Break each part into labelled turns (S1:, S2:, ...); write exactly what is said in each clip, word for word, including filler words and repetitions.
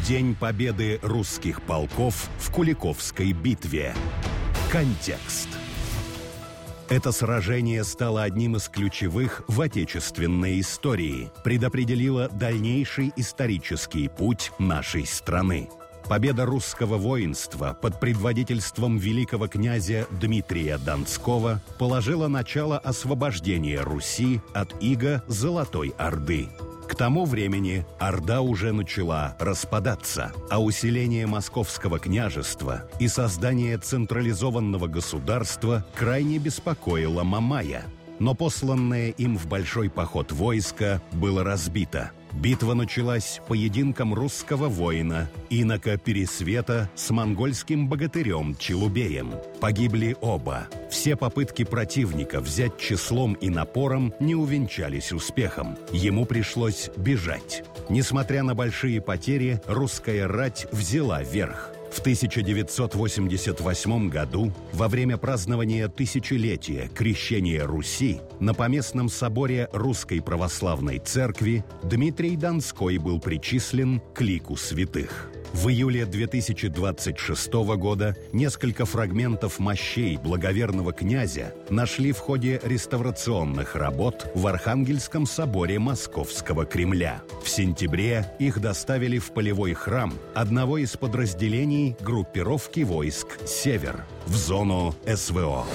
S1: День победы русских полков в Куликовской битве. Контекст. Это сражение стало одним из ключевых в отечественной истории, предопределило дальнейший исторический путь нашей страны. Победа русского воинства под предводительством великого князя Дмитрия Донского положила начало освобождению Руси от ига Золотой Орды. К тому времени Орда уже начала распадаться, а усиление Московского княжества и создание централизованного государства крайне беспокоило Мамая. Но посланное им в большой поход войско было разбито. Битва началась поединком русского воина, инока Пересвета, с монгольским богатырем Челубеем. Погибли оба. Все попытки противника взять числом и напором не увенчались успехом. Ему пришлось бежать. Несмотря на большие потери, русская рать взяла верх. В тысяча девятьсот восемьдесят восьмом году, во время празднования тысячелетия крещения Руси, на Поместном соборе Русской Православной Церкви Дмитрий Донской был причислен к лику святых. В июле две тысячи двадцать шестого года несколько фрагментов мощей благоверного князя нашли в ходе реставрационных работ в Архангельском соборе Московского Кремля. В сентябре их доставили в полевой храм одного из подразделений группировки войск «Север» в зону эс вэ о.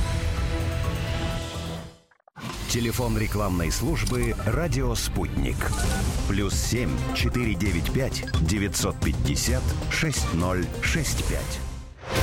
S2: Телефон рекламной службы «Радио Спутник». Плюс семь четыре девять пять девятьсот пятьдесят шесть ноль шесть пять.